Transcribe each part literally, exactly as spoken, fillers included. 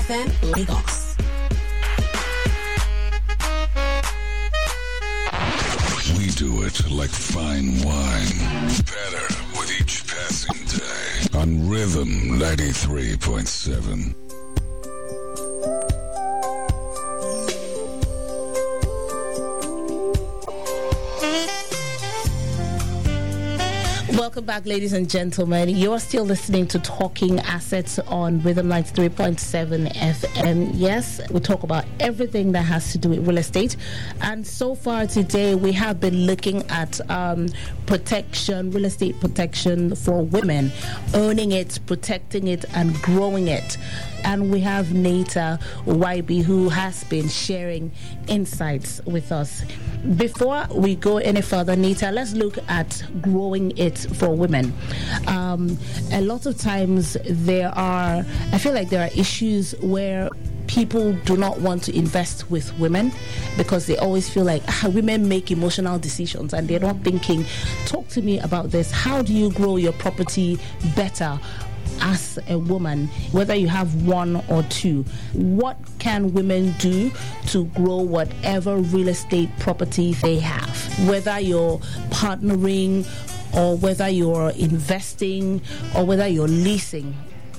F M, Lagos. We do it like fine wine. Better with each passing day. On Rhythm ninety-three point seven. Welcome back, ladies and gentlemen. You are still listening to Talking Assets on Rhythm ninety-three point seven F M. Yes, we talk about everything that has to do with real estate. And so far today, we have been looking at um, protection, real estate protection for women, owning it, protecting it, and growing it. And we have Nita Waibi, who has been sharing insights with us. Before we go any further, Nita, let's look at growing it for women. Um, a lot of times there are, I feel like there are issues where people do not want to invest with women because they always feel like ah, women make emotional decisions and they're not thinking, talk to me about this. How do you grow your property better as a woman, whether you have one or two? What can women do to grow whatever real estate property they have? Whether you're partnering or whether you're investing or whether you're leasing.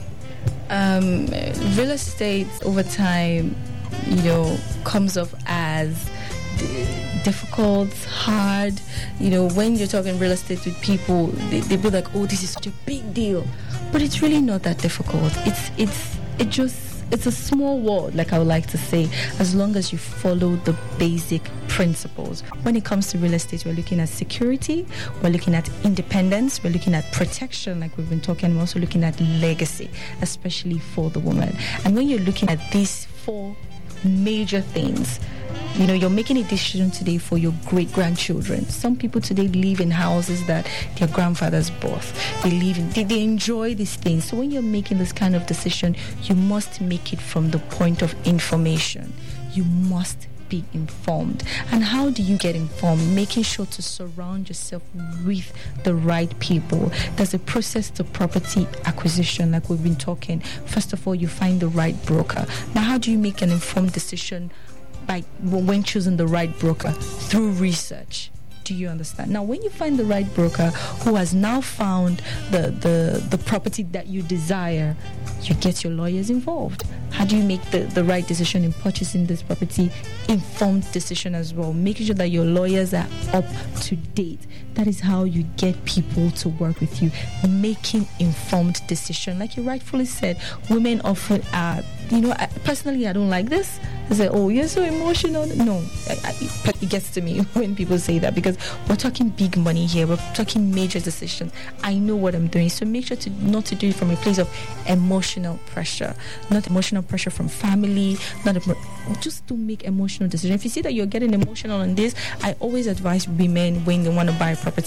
Um, real estate over time, you know, comes off as difficult, hard. You know, when you're talking real estate with people, they, they be like, oh, this is such a big deal. But it's really not that difficult. It's it's it just it's a small word, like I would like to say, as long as you follow the basic principles. When it comes to real estate, we're looking at security, we're looking at independence, we're looking at protection, like we've been talking, we're also looking at legacy, especially for the woman. And when you're looking at these four major things, you know, you're making a decision today for your great-grandchildren. Some people today live in houses that their grandfathers bought. They live in, they, they enjoy these things. So when you're making this kind of decision, you must make it from the point of information. You must be informed. And how do you get informed? Making sure to surround yourself with the right people. There's a process to property acquisition, like we've been talking. First of all, you find the right broker. Now, how do you make an informed decision? By when choosing the right broker? Through research. Do you understand? Now, when you find the right broker who has now found the, the, the property that you desire, you get your lawyers involved. How do you make the, the right decision in purchasing this property? Informed decision as well. Making sure that your lawyers are up to date. That is how you get people to work with you. Making informed decision. Like you rightfully said, women often are, you know, I, personally, I don't like this. I say, oh, you're so emotional. No, I, I, it gets to me when people say that because we're talking big money here. We're talking major decisions. I know what I'm doing. So make sure to not to do it from a place of emotional pressure. Not emotional pressure from family. Not emo- Just to make emotional decisions. If you see that you're getting emotional on this, I always advise women when they want to buy a property,